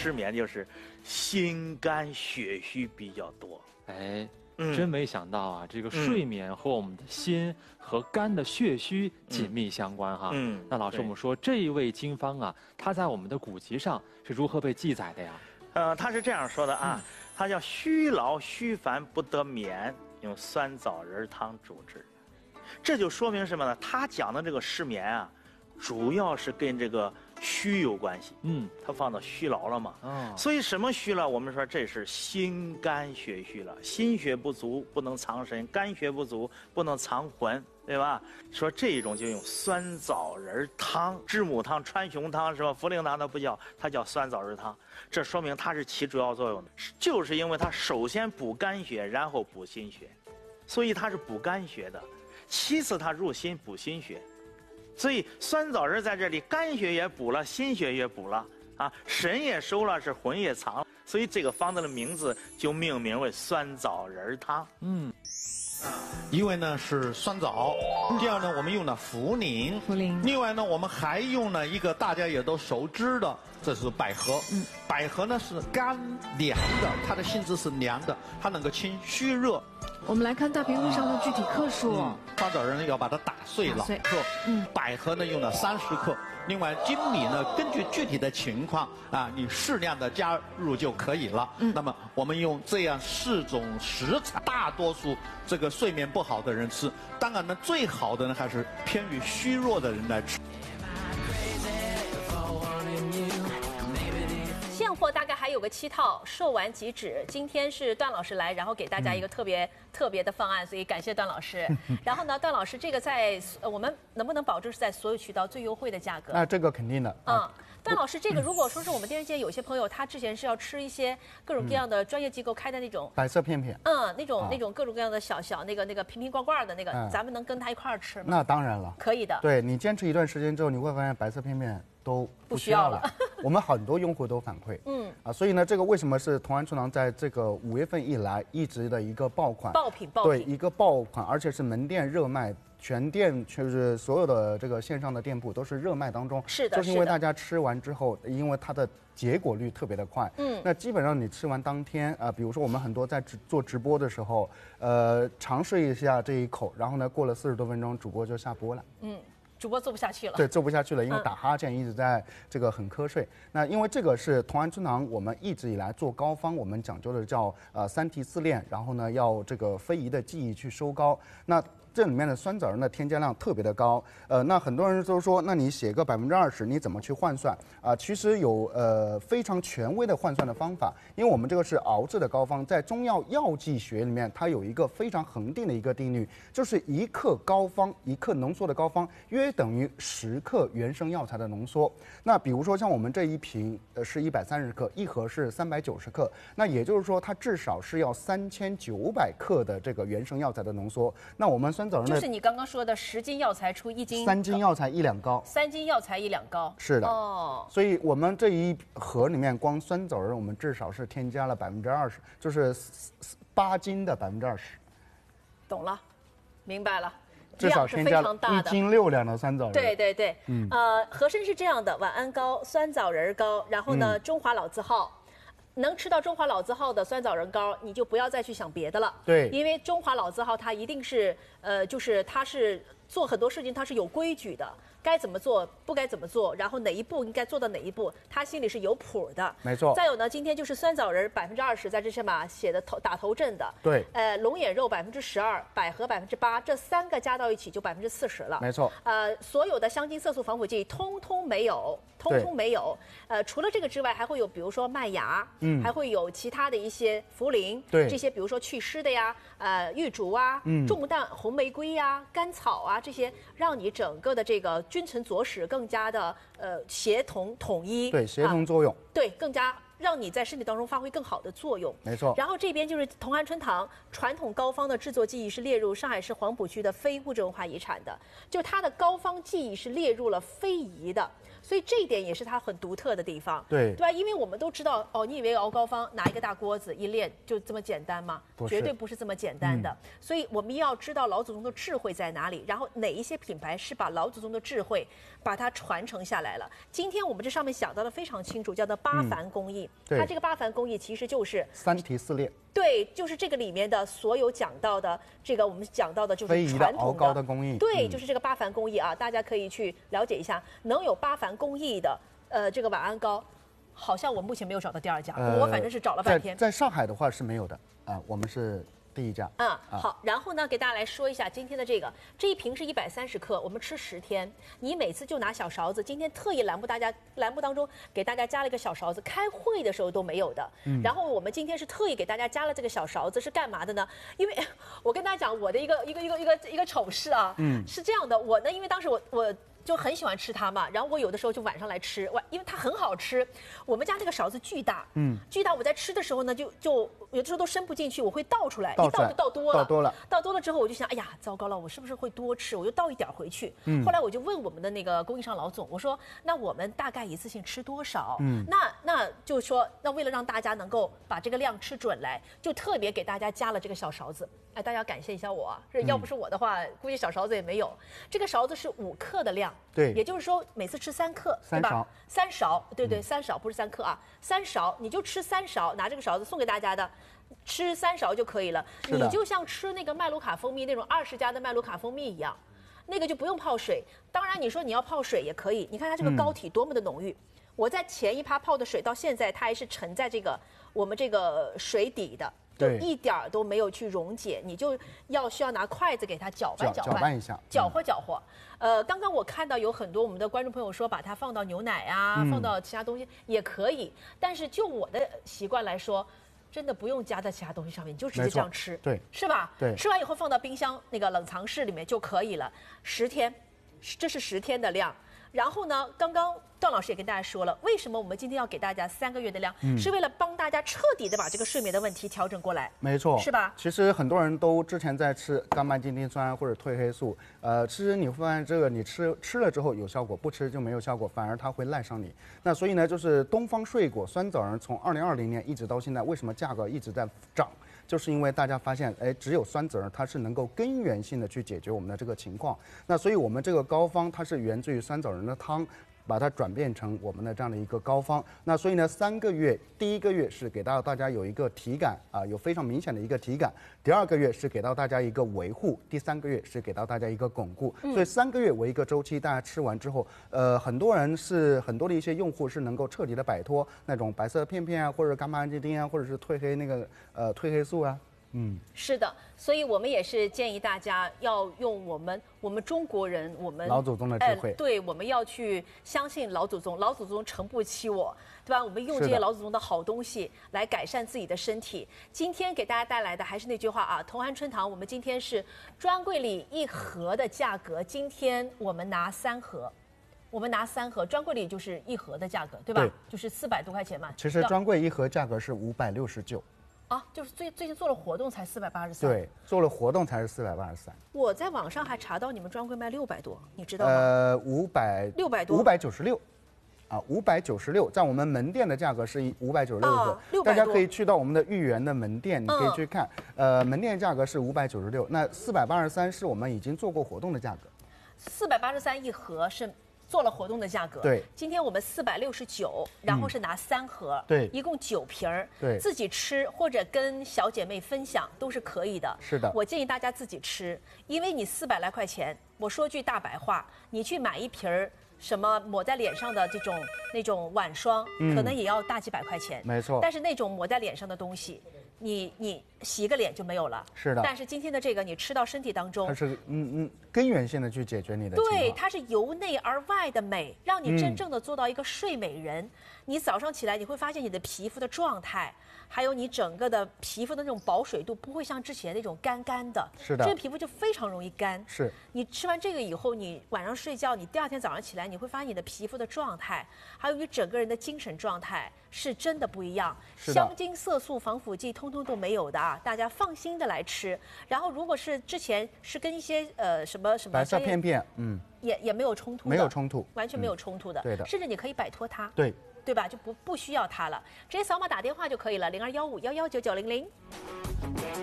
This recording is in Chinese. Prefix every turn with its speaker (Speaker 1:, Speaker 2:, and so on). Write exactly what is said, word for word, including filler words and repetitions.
Speaker 1: 失眠就是心肝血虚比较多。
Speaker 2: 哎。
Speaker 1: 嗯、
Speaker 2: 真没想到啊，这个睡眠和我们的心和肝的血虚紧密相关哈。
Speaker 1: 嗯，
Speaker 2: 那老师，我们说这一味经方啊，它在我们的古籍上是如何被记载的呀？
Speaker 1: 呃，他是这样说的啊，嗯、他叫虚劳虚烦不得眠，用酸枣仁汤主之。这就说明什么呢？他讲的这个失眠啊，主要是跟这个虚有关系。嗯，他放到虚劳了嘛。哦，所以什么虚了？我们说这是心肝血虚了，心血不足不能藏神，肝血不足不能藏魂，对吧？说这种就用酸枣仁汤、知母汤、川芎汤是吧？茯苓汤它不叫，它叫酸枣仁汤。这说明它是起主要作用的，就是因为它首先补肝血，然后补心血，所以它是补肝血的。其次它入心补心血。所以酸枣仁在这里，肝血也补了，心血也补了啊，神也收了，是魂也藏了，所以这个方子的名字就命名为酸枣仁汤。嗯，
Speaker 3: 一位呢是酸枣，第二呢我们用了茯苓，
Speaker 4: 茯苓。
Speaker 3: 另外呢我们还用了一个大家也都熟知的，这是百合。嗯，百合呢是甘凉的，它的性质是凉的，它能够清虚热。
Speaker 4: 我们来看大屏幕上的具体克数。嗯，
Speaker 3: 酸枣仁呢要把它打碎了克，嗯，百合呢用了三十克，另外粳米呢根据具体的情况啊，你适量的加入就可以了。嗯，那么我们用这样四种食材，大多数这个睡眠不好的人吃，当然呢最好的呢还是偏于虚弱的人来吃。
Speaker 5: 现货大概还有个七套，售完即止。今天是段老师来，然后给大家一个特别、嗯、特别的方案，所以感谢段老师。然后呢，段老师这个在呃，我们能不能保证是在所有渠道最优惠的价格？
Speaker 6: 那这个肯定的。
Speaker 5: 嗯，段老师，这个如果说是我们电视界有些朋友，他之前是要吃一些各种各样的专业机构开的那种、
Speaker 6: 嗯、白色片片，
Speaker 5: 嗯，那种、啊、那种各种各样的小小那个那个瓶瓶罐罐的那个，嗯、咱们能跟他一块儿吃吗？
Speaker 6: 那当然了，
Speaker 5: 可以的。
Speaker 6: 对，你坚持一段时间之后，你会发现白色片片都不需要了。我们很多用户都反馈，嗯啊，所以呢，这个为什么是同安春郎在这个五月份以来一直的一个爆款、
Speaker 5: 爆品、爆品，
Speaker 6: 对，一个爆款，而且是门店热卖，全店就是所有的这个线上的店铺都是热卖当中。
Speaker 5: 是的，
Speaker 6: 就是因为大家吃完之后，因为它的结果率特别的快，嗯，那基本上你吃完当天啊、呃，比如说我们很多在直做直播的时候，呃，尝试一下这一口，然后呢，过了四十多分钟，主播就下播了，嗯。
Speaker 5: 主播做不下去了，
Speaker 6: 对，做不下去了，因为打哈欠一直在这个很瞌睡。嗯、那因为这个是同安春堂，我们一直以来做膏方，我们讲究的叫呃三提四练，然后呢要这个非遗的技艺去收膏。那这里面的酸枣仁的添加量特别的高，呃，那很多人都说，那你写个百分之二十，你怎么去换算啊、呃？其实有呃非常权威的换算的方法，因为我们这个是熬制的膏方，在中药药剂学里面，它有一个非常恒定的一个定律，就是一克膏方，一克浓缩的膏方约等于十克原生药材的浓缩。那比如说像我们这一瓶呃是一百三十克，一盒是三百九十克，那也就是说它至少是要三千九百克的这个原生药材的浓缩。那我们酸
Speaker 5: 就是你刚刚说的十斤药材出一斤，
Speaker 6: 三斤药材一两膏，
Speaker 5: 三斤药材一两膏，
Speaker 6: 是的哦。所以我们这一盒里面光酸枣仁，我们至少是添加了百分之二十，就是八斤的百分之二十。
Speaker 5: 懂了，明白了。
Speaker 6: 至少添加了一斤六两的酸枣仁。
Speaker 5: 对对对，嗯，呃，和珅是这样的：晚安膏、酸枣仁膏，然后呢，嗯、中华老字号。能吃到中华老字号的酸枣仁膏，你就不要再去想别的了。
Speaker 6: 对，
Speaker 5: 因为中华老字号它一定是，呃，就是它是做很多事情它是有规矩的，该怎么做，不该怎么做，然后哪一步应该做到哪一步，它心里是有谱的。
Speaker 6: 没错。
Speaker 5: 再有呢，今天就是酸枣仁百分之二十，在这上面写的头打头阵的。
Speaker 6: 对。
Speaker 5: 呃，龙眼肉百分之十二，百合百分之八，这三个加到一起就百分之四十了。
Speaker 6: 没错。
Speaker 5: 呃，所有的香精、色素、防腐剂通通没有，通通没有。呃，除了这个之外，还会有比如说麦芽。嗯，还会有其他的一些茯苓，
Speaker 6: 对
Speaker 5: 这些，比如说祛湿的呀，呃，玉竹啊，嗯，重淡红玫瑰呀，甘草啊，这些让你整个的这个君臣佐使更加的呃协同统一，
Speaker 6: 对，协同作用，啊、
Speaker 5: 对，更加让你在身体当中发挥更好的作用。
Speaker 6: 没错。
Speaker 5: 然后这边就是同安春堂传统膏方的制作技艺是列入上海市黄浦区的非物质文化遗产的，就它的膏方技艺是列入了非遗的。 所以这一点也是它很独特的地方，
Speaker 6: 对
Speaker 5: 对吧？因为我们都知道，哦，你以为熬膏方拿一个大锅子一炼就这么简单吗？绝对不是这么简单的。嗯、所以我们要知道老祖宗的智慧在哪里，然后哪一些品牌是把老祖宗的智慧把它传承下来了。今天我们这上面想到的非常清楚，叫做八凡工艺。嗯、它这个八凡工艺其实就是
Speaker 6: 三提四炼。
Speaker 5: 对，就是这个里面的所有讲到的这个，我们讲到的就是传统的
Speaker 6: 熬膏的工艺。
Speaker 5: 对，就是这个八凡工艺啊，大家可以去了解一下。能有八凡工艺的，呃，这个晚安膏，好像我目前没有找到第二家，呃、我反正是找了半天。
Speaker 6: 在, 在上海的话是没有的啊、呃，我们是第一家。
Speaker 5: 嗯，好，然后呢，给大家来说一下今天的这个，这一瓶是一百三十克，我们吃十天。你每次就拿小勺子，今天特意栏目大家栏目当中给大家加了一个小勺子，开会的时候都没有的。嗯。然后我们今天是特意给大家加了这个小勺子，是干嘛的呢？因为我跟大家讲我的一个一个一个一个一个丑事啊，嗯，是这样的，我呢，因为当时我我。就很喜欢吃它嘛，然后我有的时候就晚上来吃，哇，因为它很好吃。我们家这个勺子巨大，嗯，巨大。我在吃的时候呢，就就有的时候都伸不进去，我会倒出来，一倒就倒多了，
Speaker 6: 倒多了，
Speaker 5: 倒多了之后，我就想，哎呀，糟糕了，我是不是会多吃？我就倒一点回去。嗯，后来我就问我们的那个供应商老总，我说，那我们大概一次性吃多少？嗯，那那就说，那为了让大家能够把这个量吃准来，就特别给大家加了这个小勺子。哎，大家感谢一下我，这要不是我的话，嗯、估计小勺子也没有。这个勺子是五克的量，
Speaker 6: 对，
Speaker 5: 也就是说每次吃三克，
Speaker 6: 对
Speaker 5: 吧？三勺，对对，嗯、三勺不是三克啊，三勺你就吃三勺，拿这个勺子送给大家的，吃三勺就可以了。你就像吃那个麦卢卡蜂蜜那种二十加的麦卢卡蜂蜜一样，那个就不用泡水。当然你说你要泡水也可以，你看它这个膏体多么的浓郁。嗯、我在前一趴泡的水到现在它还是沉在这个我们这个水底的。就一点儿都没有去溶解，你就要需要拿筷子给它搅拌
Speaker 6: 搅拌，搅拌一下，
Speaker 5: 搅和搅和。呃，刚刚我看到有很多我们的观众朋友说，把它放到牛奶啊，嗯、放到其他东西也可以。但是就我的习惯来说，真的不用加在其他东西上面，你就直接这样吃，
Speaker 6: 对，
Speaker 5: 是吧？
Speaker 6: 对，
Speaker 5: 吃完以后放到冰箱那个冷藏室里面就可以了，十天，这是十天的量。然后呢，刚刚段老师也跟大家说了，为什么我们今天要给大家三个月的量，嗯、是为了帮大家彻底的把这个睡眠的问题调整过来。
Speaker 6: 没错，
Speaker 5: 是吧？
Speaker 6: 其实很多人都之前在吃伽马精丁酸或者褪黑素，呃，其实你会发现这个你吃吃了之后有效果，不吃就没有效果，反而它会赖上你。那所以呢，就是东方睡果酸枣仁从二零二零年一直到现在，为什么价格一直在涨？就是因为大家发现，哎，只有酸枣仁它是能够根源性的去解决我们的这个情况。那所以我们这个膏方它是源自于酸枣仁的汤，把它转变成我们的这样的一个膏方。那所以呢，三个月，第一个月是给到大家有一个体感啊，有非常明显的一个体感；第二个月是给到大家一个维护；第三个月是给到大家一个巩固。嗯、所以三个月为一个周期，大家吃完之后，呃，很多人是很多的一些用户是能够彻底的摆脱那种白色片片啊，或者伽马氨基丁啊，或者是褪黑那个呃褪黑素啊。嗯，
Speaker 5: 是的，所以我们也是建议大家要用我们我们中国人我们
Speaker 6: 老祖宗的智慧，
Speaker 5: 呃、对，我们要去相信老祖宗，老祖宗诚不欺我，对吧？我们用这些老祖宗的好东西来改善自己的身体。今天给大家带来的还是那句话啊，同安春堂，我们今天是专柜里一盒的价格，今天我们拿三盒。我们拿三盒，专柜里就是一盒的价格，对吧？
Speaker 6: 对，
Speaker 5: 就是四百多块钱嘛。
Speaker 6: 其实专柜一盒价格是五百六十九。
Speaker 5: 啊，就是最最近做了活动才四百八十三。
Speaker 6: 对，做了活动才是四百八十三。
Speaker 5: 我在网上还查到你们专柜卖六百多，你知道吗？
Speaker 6: 呃，五百
Speaker 5: 六百多，
Speaker 6: 五百九十六，啊，五百九十六，在我们门店的价格是五百九十六个，大家可以去到我们的豫园的门店，你可以去看，嗯、呃，门店价格是五百九十六，那四百八十三是我们已经做过活动的价格。
Speaker 5: 四百八十三一盒是做了活动的价格。
Speaker 6: 对，
Speaker 5: 今天我们四百六十九，然后是拿三盒，
Speaker 6: 嗯、对，
Speaker 5: 一共九瓶儿，
Speaker 6: 对，
Speaker 5: 自己吃或者跟小姐妹分享都是可以的。
Speaker 6: 是的，
Speaker 5: 我建议大家自己吃，因为你四百来块钱，我说句大白话，你去买一瓶儿。什么抹在脸上的这种那种晚霜，嗯、可能也要大几百块钱。
Speaker 6: 没错。
Speaker 5: 但是那种抹在脸上的东西，你你洗个脸就没有了。
Speaker 6: 是的。
Speaker 5: 但是今天的这个，你吃到身体当中，
Speaker 6: 它是嗯嗯根源性的去解决你的情况。
Speaker 5: 对，它是由内而外的美，让你真正的做到一个睡美人。嗯、你早上起来，你会发现你的皮肤的状态，还有你整个的皮肤的那种保水度，不会像之前那种干干的。
Speaker 6: 是的。
Speaker 5: 这个皮肤就非常容易干。
Speaker 6: 是。
Speaker 5: 你吃完这个以后，你晚上睡觉，你第二天早上起来，你会发现你的皮肤的状态，还有你整个人的精神状态是真的不一样。香精、色素、防腐剂，通通都没有的啊！大家放心的来吃。然后，如果是之前是跟一些呃什么什么
Speaker 6: 白色片片，嗯。
Speaker 5: 也也没有冲突的，
Speaker 6: 没有冲突，
Speaker 5: 完全没有冲突的，
Speaker 6: 对的，
Speaker 5: 甚至你可以摆脱它，
Speaker 6: 对，
Speaker 5: 对吧？就不不需要它了，直接扫码打电话就可以了，零二幺五幺幺九九零零。